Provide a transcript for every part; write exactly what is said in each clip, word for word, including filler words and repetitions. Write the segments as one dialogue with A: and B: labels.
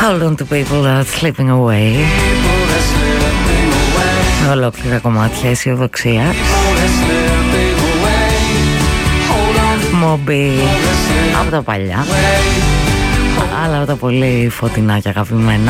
A: Hold on to people that are slipping away. Με ολόκληρα κομμάτια αισιοδοξίας. Μόμπι από τα παλιά, αλλά από τα πολύ φωτεινά και αγαπημένα.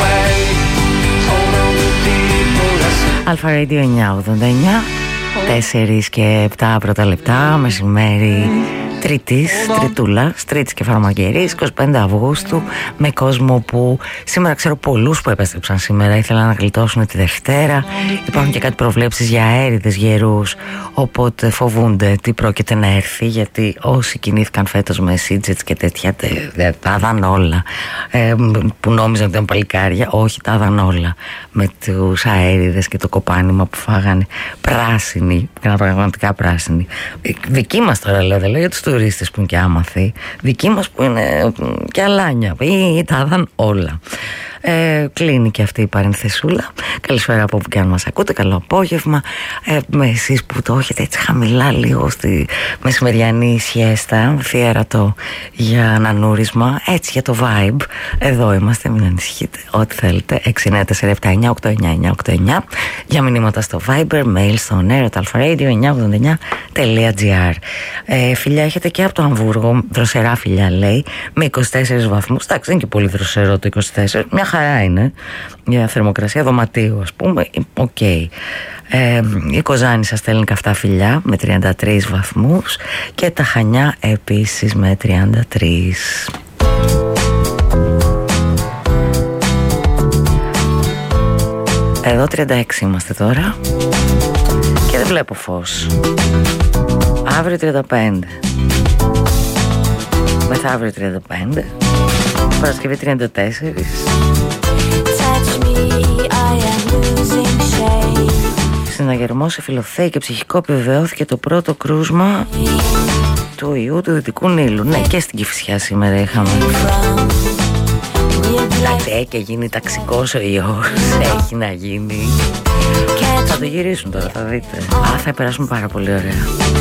A: Αλφα Radio εννιά ογδόντα εννιά, τέσσερα και επτά πρώτα λεπτά, μεσημέρι Τρίτης, Τριτούλας, Τρίτης και Φαρμακερής, είκοσι πέντε Αυγούστου, με κόσμο που σήμερα ξέρω πολλούς που επέστρεψαν σήμερα, ήθελαν να γλιτώσουν τη Δευτέρα. Υπάρχουν και κάτι προβλέψεις για αέριδες γερούς, οπότε φοβούνται τι πρόκειται να έρθει, γιατί όσοι κινήθηκαν φέτος με σίτζετς και τέτοια, τα είδαν όλα, ε, που νόμιζαν ότι ήταν παλικάρια, όχι, τα είδαν όλα με τους αέριδες και το κοπάνημα που φάγανε πράσινοι, πραγματικά πράσινοι. Δικοί μας τώρα λέω, δεν λέω για τους τουρίστες που είναι και άμαθοι, δικοί μας που είναι και αλάνια, ή τα είδαν όλα. Ε, κλείνει και αυτή η παρενθεσούλα. Καλησπέρα από όπου και αν μας ακούτε, καλό απόγευμα. ε, με εσείς που το έχετε έτσι χαμηλά λίγο στη μεσημεριανή σιέστα, θύαρατο για ανανούρισμα, έτσι για το vibe, εδώ είμαστε, μην ανησυχείτε, ό,τι θέλετε. Έξι εννιά τέσσερα επτά εννιά οκτώ εννιά εννιά οκτώ εννιά για μηνύματα στο Viber, mail στο nero alpha radio εννιά ογδόντα εννιά τελεία τζι άρ. ε, Φιλιά έχετε και από το Αμβούργο, δροσερά φιλιά λέει, με είκοσι τέσσερις βαθμούς. Εντάξει, δεν είναι και πολύ δροσερό το είκοσι τέσσερα, μια χαρά είναι για θερμοκρασία δωματίου, ας πούμε. Οκ. Okay. Ε, η Κοζάνη σας στέλνει καυτά φιλιά με τριάντα τρεις βαθμούς και τα Χανιά επίσης με τριάντα τρεις. Εδώ τριάντα έξι είμαστε τώρα και δεν βλέπω φως. Αύριο τριάντα πέντε, μεθαύριο τριάντα πέντε, Παρασκευή τριάντα τέσσερα. Συναγερμό σε Φιλοθέη και ψυχικό επιβεβαιώθηκε το πρώτο κρούσμα του ιού του Δυτικού Νείλου. Ναι, και στην Κηφισιά σήμερα είχαμε. Εντάξει, έχει και γίνει ταξικός ο ιός. Έχει να γίνει. Θα το γυρίσουν τώρα, θα δείτε. Α, θα περάσουμε πάρα πολύ ωραία.